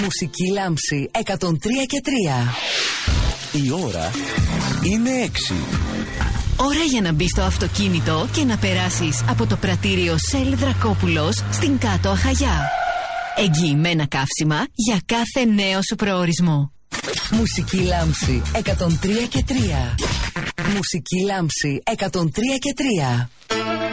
Μουσική λάμψη 103 και 3. Η ώρα είναι 6. Ώρα για να μπεις στο αυτοκίνητο και να περάσεις από το πρατήριο Shell Δρακόπουλος στην Κάτω Αχαγιά. Εγγυημένα καύσιμα για κάθε νέο σου προορισμό. Μουσική λάμψη 103 και 3. Μουσική λάμψη 103 και 3.